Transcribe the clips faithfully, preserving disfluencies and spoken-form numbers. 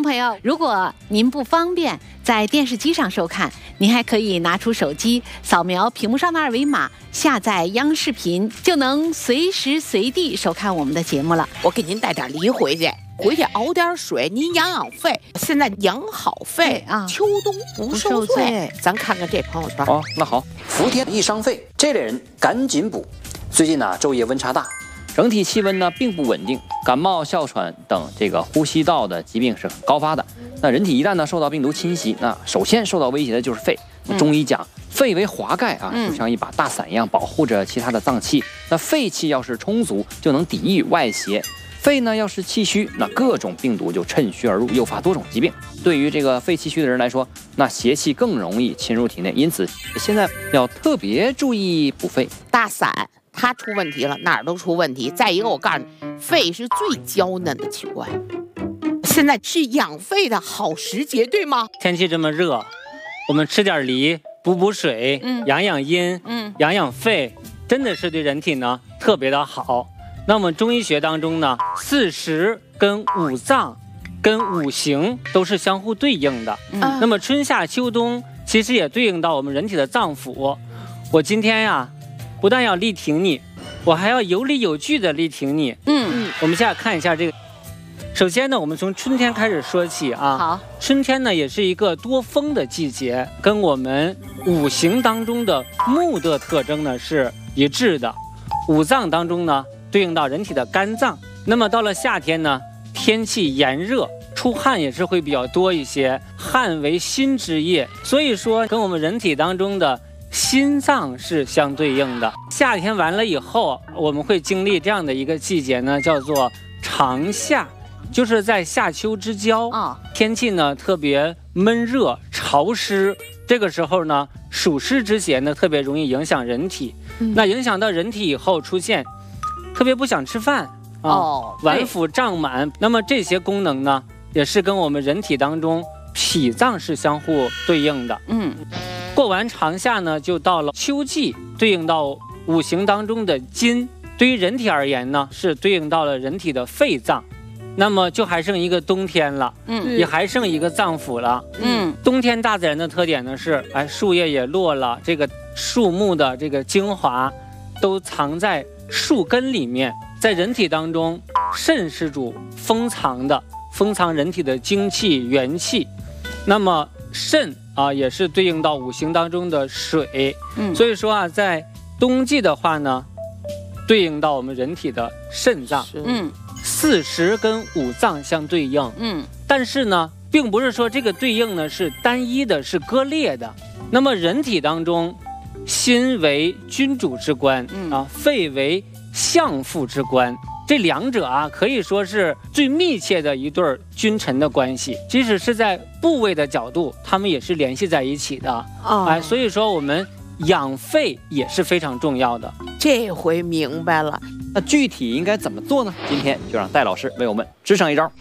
朋友，如果您不方便在电视机上收看，您还可以拿出手机扫描屏幕上的二维码，下载央视频，就能随时随地收看我们的节目了。 我给您带点梨回去，回去熬点水，您养养肺。现在养好肺啊，秋冬不受罪。咱看看这朋友圈。 哦，那好。 伏天易伤肺，这类人赶紧补。最近呢、啊，昼夜温差大。 整体气温呢并不稳定，感冒、哮喘等这个呼吸道的疾病是很高发的。那人体一旦呢受到病毒侵袭，那首先受到威胁的就是肺。嗯、中医讲，肺为华盖啊，就像一把大伞一样保护着其他的脏器。那肺气要是充足，就能抵御外邪；肺呢要是气虚，那各种病毒就趁虚而入，诱发多种疾病。对于这个肺气虚的人来说，那邪气更容易侵入体内，因此现在要特别注意补肺。 大伞。它出问题了，哪儿都出问题。再一个，我告诉你，肺是最娇嫩的器官，现在是养肺的好时节，对吗？ 天气这么热，我们吃点梨，补补水，嗯，养养阴，嗯，养养肺，真的是对人体呢特别的好。那我们中医学当中呢，四时跟五脏、跟五行都是相互对应的。嗯，那么春夏秋冬其实也对应到我们人体的脏腑。我今天呀。不但要力挺你，我还要有理有据的力挺你。嗯嗯，我们现在看一下这个。首先呢，我们从春天开始说起啊。好，春天呢也是一个多风的季节，跟我们五行当中的木的特征呢是一致的。五脏当中呢对应到人体的肝脏。那么到了夏天呢，天气炎热，出汗也是会比较多一些。汗为心之液，所以说跟我们人体当中的心脏是相对应的。夏天完了以后，我们会经历这样的一个季节呢，叫做长夏，就是在夏秋之交啊，天气呢特别闷热潮湿，这个时候呢，暑湿之邪呢特别容易影响人体。嗯、那影响到人体以后，出现特别不想吃饭啊，哦、脘腹胀满。那么这些功能呢，也是跟我们人体当中脾脏是相互对应的。嗯。过完长夏呢，就到了秋季，对应到五行当中的金。对于人体而言呢，是对应到了人体的肺脏。那么就还剩一个冬天了，嗯，也还剩一个脏腑了，嗯。冬天大自然的特点呢是，哎，树叶也落了，这个树木的这个精华都藏在树根里面。在人体当中，肾是主封藏的，封藏人体的精气元气。那么肾啊，也是对应到五行当中的水，嗯，所以说啊，在冬季的话呢，对应到我们人体的肾脏，嗯，四时跟五脏相对应，嗯，但是呢，并不是说这个对应呢是单一的，是割裂的。那么人体当中，心为君主之官，嗯、啊，肺为相父之官。这两者啊，可以说是最密切的一对君臣的关系，即使是在部位的角度，他们也是联系在一起的。哦，哎，所以说我们养肺也是非常重要的。 这回明白了， 那具体应该怎么做呢？今天就让戴老师为我们支上一招。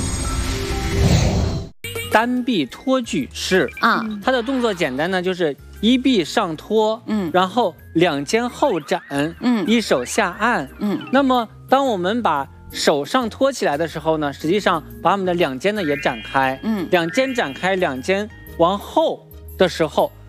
单臂托举式啊，它的动作简单呢，就是一臂上托，嗯，然后两肩后展，嗯，一手下按，嗯。那么当我们把手上托起来的时候呢，实际上把我们的两肩呢也展开，嗯，两肩展开，两肩往后的时候，